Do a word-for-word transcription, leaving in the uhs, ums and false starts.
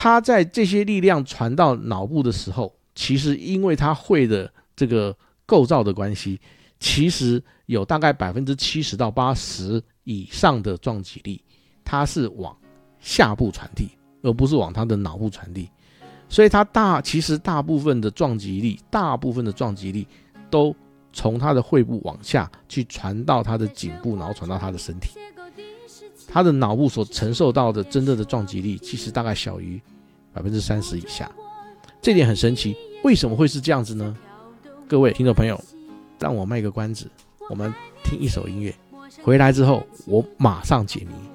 他在这些力量传到脑部的时候，其实因为他会的这个构造的关系，其实有大概 百分之七十到八十 以上的撞击力它是往下部传递，而不是往他的脑部传递。所以他大其实大部分的撞击力大部分的撞击力都从他的肺部往下去传到他的颈部，然后传到他的身体。他的脑部所承受到的真正的撞击力其实大概小于 百分之三十 以下，这点很神奇。为什么会是这样子呢？各位听众朋友，让我卖个关子，我们听一首音乐，回来之后我马上解谜。